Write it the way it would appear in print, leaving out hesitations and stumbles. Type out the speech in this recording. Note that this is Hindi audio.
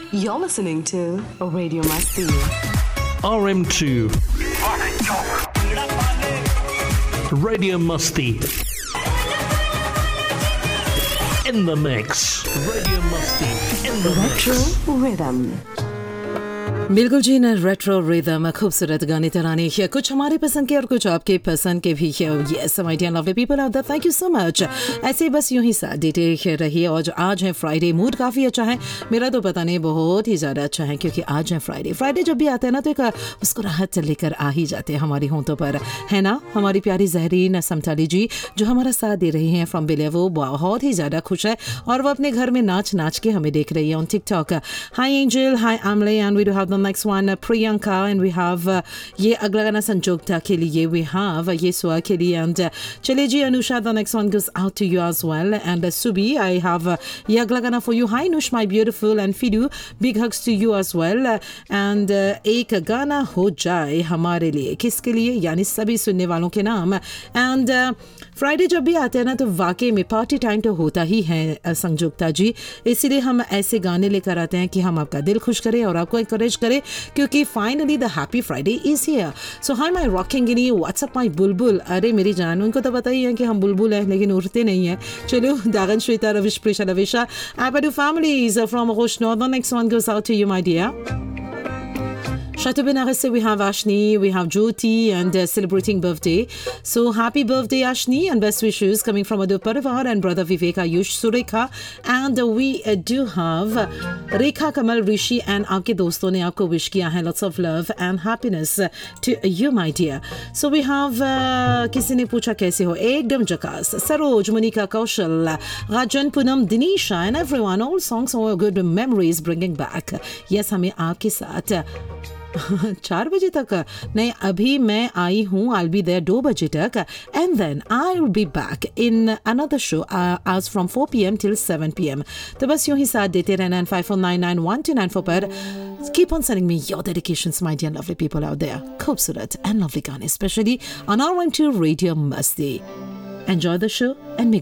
You're listening to Radio Masti. RM2 Radio Musti in the mix. Radio Musti in the Retro mix. Rhythm. बिल्कुल जी ना रेट्रो रिदम खूबसूरत गाने तराने है कुछ हमारे पसंद के और कुछ आपके पसंद के भी है yes my dear lovely people out there thank you so much ऐसे बस यूं ही साथ देते रहिए और आज है फ्राइडे मूड काफ़ी अच्छा है मेरा तो पता नहीं बहुत ही ज़्यादा अच्छा है क्योंकि आज है फ्राइडे जब भी आता है ना तो एक मुस्कुराहट लेकर आ ही जाते हैं हमारी होंठों पर है ना हमारी प्यारी जहरीन समताली जी जो हमारा साथ दे रही हैं फ्रॉम बिले वो बहुत ही ज़्यादा खुश है और वो अपने घर में नाच के हमें देख रही है on TikTok high angel high आमले and we do have next one Priyanka and we have ये अगला गाना संजोगता के लिए we have ये सुआ के लिए and चले जी Anusha the next one goes out to you as well and Subi I have ये अगला गाना for you hi Nush my beautiful and Fidu big hugs to you as well and एक गाना हो जाए हमारे लिए किसके लिए यानी सभी सुनने वालों के नाम and फ्राइडे जब भी आते हैं ना तो वाकई में पार्टी टाइम तो होता ही है संजुक्ता जी इसीलिए हम ऐसे गाने लेकर आते हैं कि हम आपका दिल खुश करें और आपको encourage करें क्योंकि finally the happy Friday is here so hi my rocking Guinea WhatsApp my बुलबुल अरे मेरी जान उनको तो पता ही है कि हम बुलबुल हैं लेकिन उड़ते नहीं हैं चलो दागन श्वेता रविश Prisha Lavisha एपडू families from होशनो the next one गोes out to you my dear Chateau Benares, we have Ashni, we have Jyoti and celebrating birthday. So happy birthday Ashni and best wishes coming from Adu Parivar and brother Vivek Ayush Surekha and we do have Rekha Kamal Rishi and आपके दोस्तों ने आपको wish किया है lots of love and happiness to you my dear. So we have किसी ने पूछा कैसे हो एकदम जकास सरोज मुनिका कौशल राजन Poonam दिनीशा and everyone all songs are good memories bringing back. Yes हमें आपके साथ 4 बजे तक नहीं अभी मैं आई हूँ I'll be there 2 बजे तक and then I'll be back in another show as from 4 p.m. till 7 p.m. तो बस यूं ही साथ देते रहना 94991294 पर keep on sending me your dedications my dear lovely people out there खूबसूरत and lovely गाने especially on RM2 Radio Masti enjoy the show and make